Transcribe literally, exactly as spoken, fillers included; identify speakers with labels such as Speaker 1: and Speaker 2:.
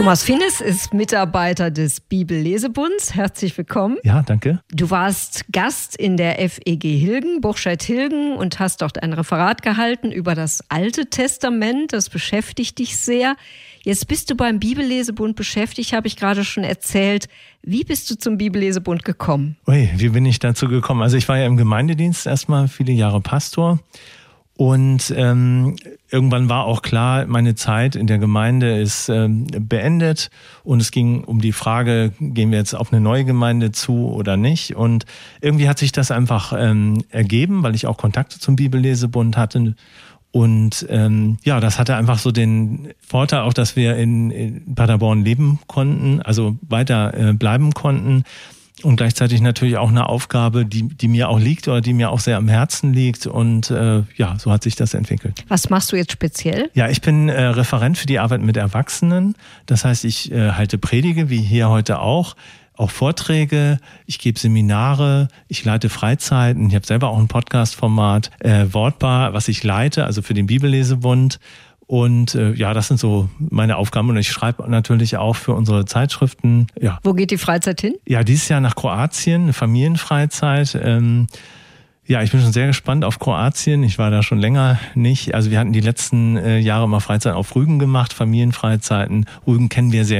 Speaker 1: Thomas Finnes ist Mitarbeiter des Bibellesebunds. Herzlich willkommen.
Speaker 2: Ja, danke.
Speaker 1: Du warst Gast in der F E G Hilgen, Burscheid-Hilgen, und hast dort ein Referat gehalten über das Alte Testament. Das beschäftigt dich sehr. Jetzt bist du beim Bibellesebund beschäftigt, habe ich gerade schon erzählt. Wie bist du zum Bibellesebund gekommen?
Speaker 2: Ui, wie bin ich dazu gekommen? Also ich war ja im Gemeindedienst erstmal viele Jahre Pastor. Und ähm, irgendwann war auch klar, meine Zeit in der Gemeinde ist ähm, beendet und es ging um die Frage, gehen wir jetzt auf eine neue Gemeinde zu oder nicht? Und irgendwie hat sich das einfach ähm, ergeben, weil ich auch Kontakte zum Bibellesebund hatte. Und ähm, ja, das hatte einfach so den Vorteil auch, dass wir in, in Paderborn leben konnten, also weiter äh, bleiben konnten. Und gleichzeitig natürlich auch eine Aufgabe, die, die mir auch liegt oder die mir auch sehr am Herzen liegt. Und äh, ja, so hat sich das entwickelt.
Speaker 1: Was machst du jetzt speziell?
Speaker 2: Ja, ich bin äh, Referent für die Arbeit mit Erwachsenen. Das heißt, ich äh, halte Predige, wie hier heute auch, auch Vorträge. Ich gebe Seminare, ich leite Freizeiten. Ich habe selber auch ein Podcast-Format, äh, Wortbar, was ich leite, also für den Bibellesebund. Und äh, ja, das sind so meine Aufgaben. Und ich schreibe natürlich auch für unsere Zeitschriften. Ja.
Speaker 1: Wo geht die Freizeit hin?
Speaker 2: Ja, dieses Jahr nach Kroatien, eine Familienfreizeit. Ähm, ja, ich bin schon sehr gespannt auf Kroatien. Ich war da schon länger nicht. Also wir hatten die letzten äh, Jahre mal Freizeit auf Rügen gemacht, Familienfreizeiten. Rügen kennen wir sehr